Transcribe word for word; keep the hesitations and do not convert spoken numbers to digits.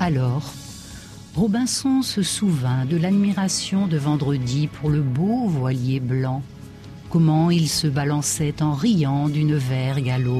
Alors, Robinson se souvint de l'admiration de Vendredi pour le beau voilier blanc, comment il se balançait en riant d'une vergue à l'autre.